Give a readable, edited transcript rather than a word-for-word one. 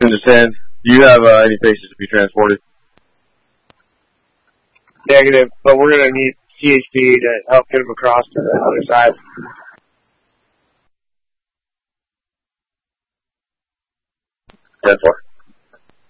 In the 10. Do you have any patients to be transported? Negative, but we're going to need CHP to help get them across to the other side. 10-4.